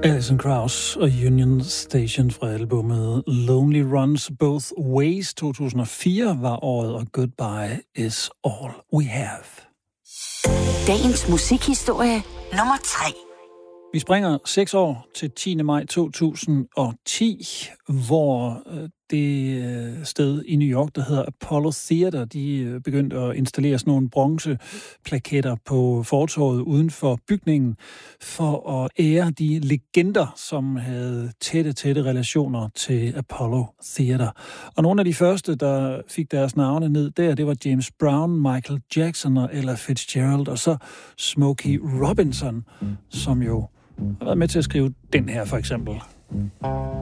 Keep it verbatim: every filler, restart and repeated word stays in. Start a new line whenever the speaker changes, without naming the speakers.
Alison Krauss og Union Station fra albumet Lonely Runs Both Ways to tusind og fire var året, og Goodbye is all we have.
Dagens musikhistorie nummer tre.
Vi springer seks år til tiende maj to tusind og ti, hvor det sted i New York, der hedder Apollo Theater, de begyndte at installere sådan nogle bronzeplaketter på fortovet uden for bygningen, for at ære de legender, som havde tætte, tætte relationer til Apollo Theater. Og nogle af de første, der fik deres navne ned der, det var James Brown, Michael Jackson og Ella Fitzgerald, og så Smokey Robinson, som jo har været med til at skrive den her for eksempel.